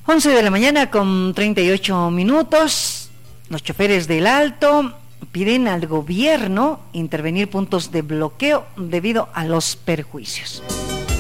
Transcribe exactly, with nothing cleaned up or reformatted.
once de la mañana con treinta y ocho minutos. Los choferes del Alto piden al gobierno intervenir puntos de bloqueo debido a los perjuicios.